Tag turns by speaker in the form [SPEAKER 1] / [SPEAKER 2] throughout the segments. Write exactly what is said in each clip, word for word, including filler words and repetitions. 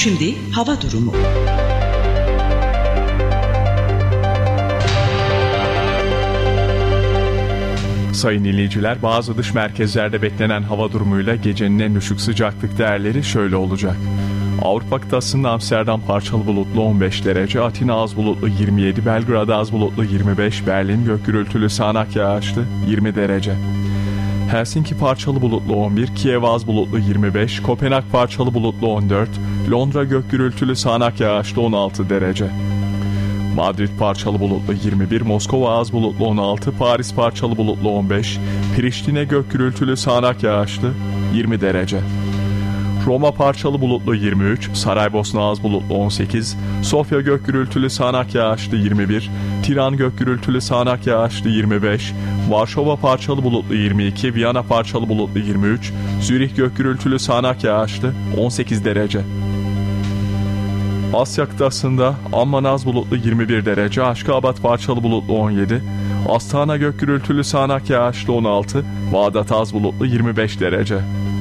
[SPEAKER 1] Şimdi hava durumu.
[SPEAKER 2] Sayın dinleyiciler, bazı dış merkezlerde beklenen hava durumuyla gecenin en düşük sıcaklık değerleri şöyle olacak. Avrupa kıtasında Amsterdam parçalı bulutlu on beş derece, Atina az bulutlu yirmi yedi, Belgrad az bulutlu yirmi beş, Berlin gök gürültülü sağanak yağışlı yirmi derece. Helsinki parçalı bulutlu on bir, Kiev az bulutlu yirmi beş, Kopenhag parçalı bulutlu on dört, Londra gök gürültülü sağanak yağışlı on altı derece. Madrid parçalı bulutlu yirmi bir, Moskova az bulutlu on altı, Paris parçalı bulutlu on beş, Priştine gök gürültülü sağanak yağışlı yirmi derece. Roma parçalı bulutlu yirmi üç, Saraybosna az bulutlu on sekiz, Sofya gök gürültülü sağanak yağışlı yirmi bir, Tiran gök gürültülü sağanak yağışlı yirmi beş, Varşova parçalı bulutlu yirmi iki, Viyana parçalı bulutlu yirmi üç, Zürih gök gürültülü sağanak yağışlı on sekiz derece. Asya kıtasında Amman az bulutlu yirmi bir derece, Aşkabat parçalı bulutlu on yedi, Astana gök gürültülü sağanak yağışlı on altı, Bağdat az bulutlu yirmi beş derece.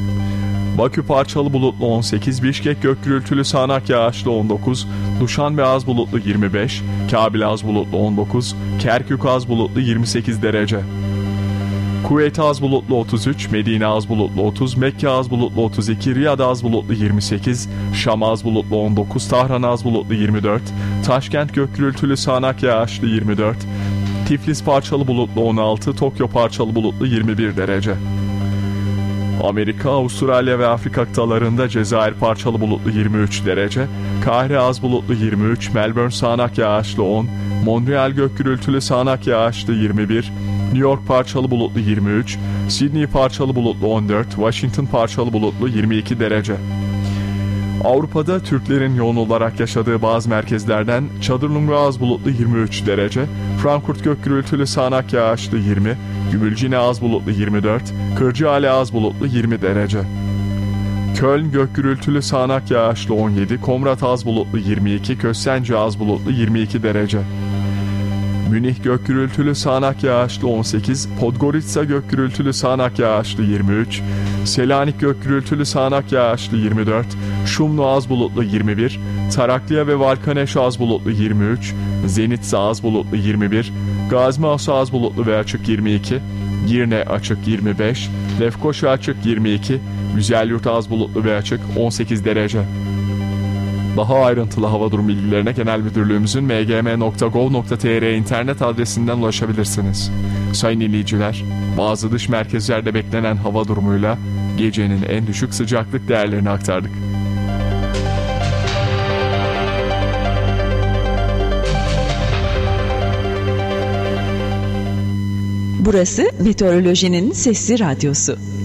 [SPEAKER 2] Bakü parçalı bulutlu on sekiz, Bişkek gök gürültülü sağanak yağışlı on dokuz, Duşanbe az bulutlu yirmi beş, Kabil az bulutlu on dokuz, Kerkük az bulutlu yirmi sekiz derece. Kuveyt az bulutlu otuz üç, Medine az bulutlu otuz, Mekke az bulutlu otuz iki, Riyad az bulutlu yirmi sekiz, Şam az bulutlu on dokuz, Tahran az bulutlu yirmi dört, Taşkent gök gürültülü sağanak yağışlı yirmi dört, Tiflis parçalı bulutlu on altı, Tokyo parçalı bulutlu yirmi bir derece. Amerika, Avustralya ve Afrika kıtalarında Cezayir parçalı bulutlu yirmi üç derece, Kahire az bulutlu yirmi üç, Melbourne sağanak yağışlı on, Montreal gök gürültülü sağanak yağışlı yirmi bir, New York parçalı bulutlu yirmi üç, Sydney parçalı bulutlu on dört, Washington parçalı bulutlu yirmi iki derece. Avrupa'da Türklerin yoğun olarak yaşadığı bazı merkezlerden Çadırlunga az bulutlu yirmi üç derece, Frankfurt gök gürültülü sağanak yağışlı yirmi, Gümülcine az bulutlu yirmi dört, Kırcaali az bulutlu yirmi derece. Köln gök gürültülü sağanak yağışlı on yedi, Komrat az bulutlu yirmi iki, Köstence az bulutlu yirmi iki derece. Münih gök gürültülü sağanak yağışlı on sekiz, Podgorica gök gürültülü sağanak yağışlı yirmi üç, Selanik gök gürültülü sağanak yağışlı yirmi dört, Şumlu az bulutlu yirmi bir, Tarakliya ve Valkaneş az bulutlu yirmi üç, Zenitsa az bulutlu yirmi bir, Gazmaosu az bulutlu ve açık yirmi iki, Girne açık yirmi beş, Lefkoşa açık yirmi iki, Güzelyurt az bulutlu ve açık on sekiz derece. Daha ayrıntılı hava durum bilgilerine Genel Müdürlüğümüzün m g m nokta gov nokta t r internet adresinden ulaşabilirsiniz. Sayın dinleyiciler, bazı dış merkezlerde beklenen hava durumuyla gecenin en düşük sıcaklık değerlerini aktardık.
[SPEAKER 1] Burası Meteorolojinin Sesli Radyosu.